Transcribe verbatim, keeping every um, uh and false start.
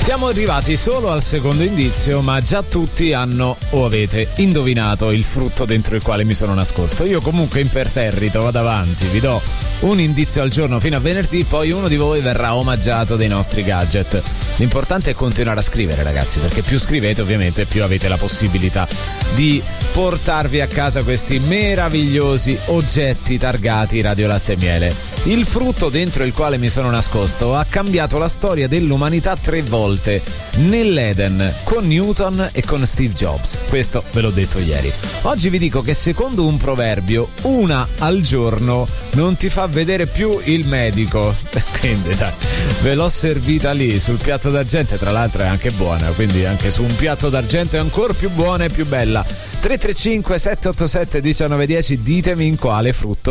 Siamo arrivati solo al secondo indizio, ma già tutti hanno o avete indovinato il frutto dentro il quale mi sono nascosto. Io comunque imperterrito vado avanti, vi do un indizio al giorno fino a venerdì, poi uno di voi verrà omaggiato dei nostri gadget. L'importante è continuare a scrivere, ragazzi, perché più scrivete ovviamente più avete la possibilità di portarvi a casa questi meravigliosi oggetti targati Radio Latte e Miele. Il frutto dentro il quale mi sono nascosto ha cambiato la storia dell'umanità tre volte, nell'Eden, con Newton e con Steve Jobs. Questo ve l'ho detto ieri. Oggi vi dico che secondo un proverbio, una al giorno non ti fa vedere più il medico. Quindi dai, ve l'ho servita lì sul piatto d'argento, tra l'altro è anche buona, quindi anche su un piatto d'argento è ancora più buona e più bella. tre tre cinque sette otto sette uno nove uno zero, ditemi in quale frutto